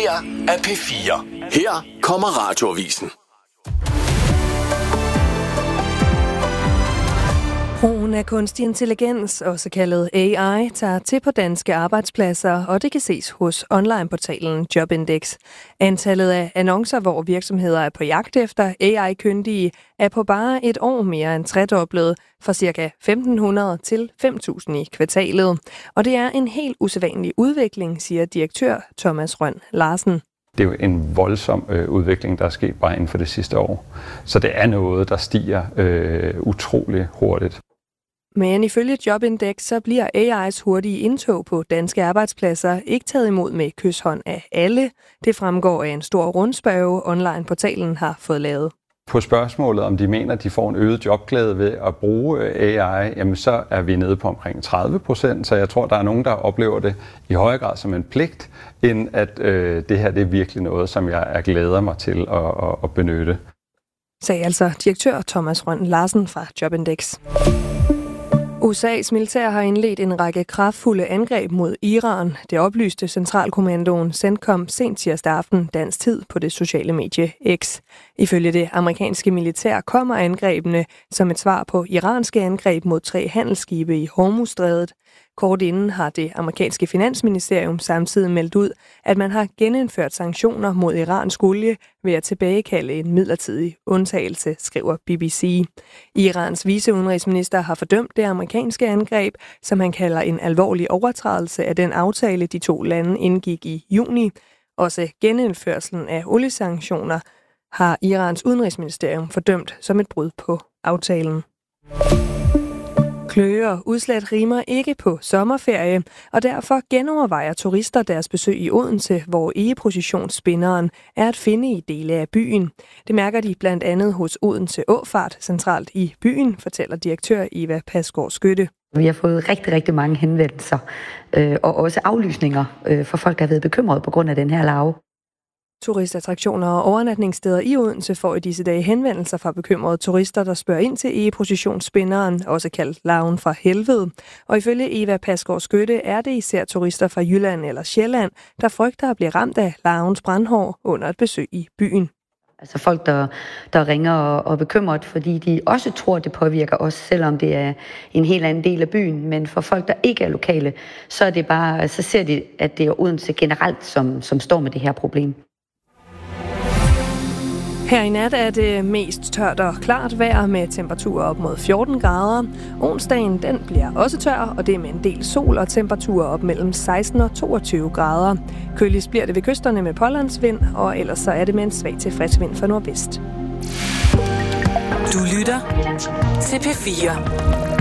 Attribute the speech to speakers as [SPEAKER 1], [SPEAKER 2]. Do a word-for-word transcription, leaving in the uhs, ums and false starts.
[SPEAKER 1] her er P fire. Her kommer Radioavisen.
[SPEAKER 2] Brugen af kunstig intelligens, også kaldet A I, tager til på danske arbejdspladser, og det kan ses hos onlineportalen Jobindex. Antallet af annoncer, hvor virksomheder er på jagt efter A I-kyndige, er på bare et år mere end tredoblet, fra ca. femten hundrede til fem tusind i kvartalet. Og det er en helt usædvanlig udvikling, siger direktør Thomas Rønn Larsen.
[SPEAKER 3] Det er jo en voldsom øh, udvikling, der er sket bare inden for det sidste år. Så det er noget, der stiger øh, utrolig hurtigt.
[SPEAKER 2] Men ifølge Jobindex, så bliver A I's hurtige indtog på danske arbejdspladser ikke taget imod med kyshånd af alle. Det fremgår af en stor rundspørge, online-portalen har fået lavet.
[SPEAKER 3] På spørgsmålet, om de mener, at de får en øget jobglæde ved at bruge A I, jamen så er vi nede på omkring tredive procent, så jeg tror, der er nogen, der oplever det i højere grad som en pligt, end at øh, det her det er virkelig noget, som jeg er glæder mig til at, at, at benytte.
[SPEAKER 2] Sagde altså direktør Thomas Rønn Larsen fra Jobindex. U S A's militær har indledt en række kraftfulde angreb mod Iran. Det oplyste Centralkommandoen CENTCOM sent tirsdag aften dansk tid på det sociale medie X. Ifølge det amerikanske militær kommer angrebene som et svar på iranske angreb mod tre handelsskibe i Hormuzstrædet. Kort inden har det amerikanske finansministerium samtidig meldt ud, at man har genindført sanktioner mod iransk olie ved at tilbagekalde en midlertidig undtagelse, skriver B B C. Irans viceudenrigsminister har fordømt det amerikanske angreb, som han kalder en alvorlig overtrædelse af den aftale, de to lande indgik i juni. Også genindførslen af oliesanktioner har Irans udenrigsministerium fordømt som et brud på aftalen. Kløe og udslæt rimer ikke på sommerferie, og derfor genovervejer turister deres besøg i Odense, hvor egeprocessionsspinderen er at finde i dele af byen. Det mærker de blandt andet hos Odense Åfart, centralt i byen, fortæller direktør Eva Pasgaard Skytte.
[SPEAKER 4] Vi har fået rigtig, rigtig mange henvendelser, øh, og også aflysninger øh, for folk, der har været bekymrede på grund af den her larve.
[SPEAKER 2] Turistattraktioner og overnatningssteder i Odense får i disse dage henvendelser fra bekymrede turister, der spørger ind til egeprocessionsspinderen, også kaldt larven fra helvede. Og ifølge Eva Pasgaard Skytte er det især turister fra Jylland eller Sjælland, der frygter at blive ramt af larvens brandhår under et besøg i byen.
[SPEAKER 4] Altså folk, der, der ringer og, og bekymret, fordi de også tror, det påvirker os, selvom det er en helt anden del af byen. Men for folk, der ikke er lokale, så er det bare, så ser de, at det er Odense generelt, som, som står med det her problem.
[SPEAKER 2] Her i nat er det mest tørt og klart vejr med temperaturer op mod fjorten grader. Onsdagen den bliver også tør, og det er med en del sol og temperaturer op mellem seksten og toogtyve grader. Køligst bliver det ved kysterne med pålandsvind, og ellers så er det med en svag til frisk vind fra nordvest.
[SPEAKER 5] Du lytter til P fire.